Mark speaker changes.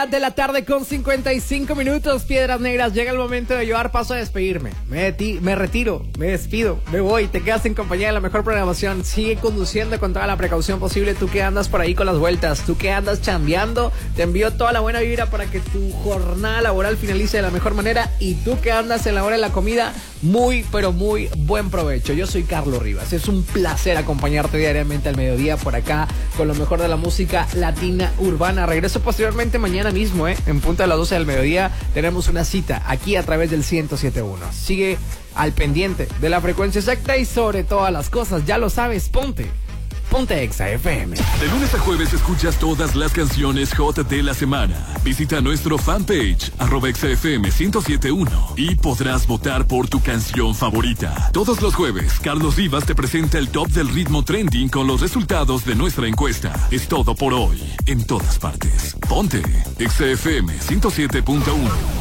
Speaker 1: De la tarde con 55 minutos, Piedras Negras. Llega el momento de llevar paso a despedirme. Me retiro, me despido, me voy. Te quedas en compañía de la mejor programación. Sigue conduciendo con toda la precaución posible. Tú que andas por ahí con las vueltas, tú que andas chambeando, te envío toda la buena vibra para que tu jornada laboral finalice de la mejor manera. Y tú que andas en la hora de la comida, muy pero muy buen provecho. Yo soy Carlos Rivas. Es un placer acompañarte diariamente al mediodía por acá con lo mejor de la música latina urbana. Regreso posteriormente mañana mismo, en punto de las 12 del mediodía. Tenemos una cita aquí a través del 107.1. Sigue al pendiente de la frecuencia exacta y sobre todas las cosas, ya lo sabes, ponte Exa FM.
Speaker 2: De lunes a jueves escuchas todas las canciones hot de la semana. Visita nuestro fanpage @ExaFM 107.1 y podrás votar por tu canción favorita. Todos los jueves, Carlos Rivas te presenta el top del ritmo trending con los resultados de nuestra encuesta. Es todo por hoy, en todas partes. Ponte Exa FM 107.1.